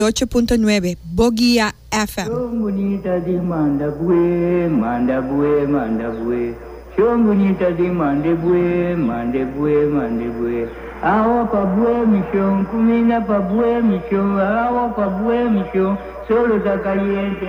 8.9 Boguía FM. Bonita de mandabue, mandabue, mandabue. Bonita de mandebue, mandebue, mandebue. Awa pa bue mission, kumina pa bue mission, awa pa bue mission, solo ta caliente.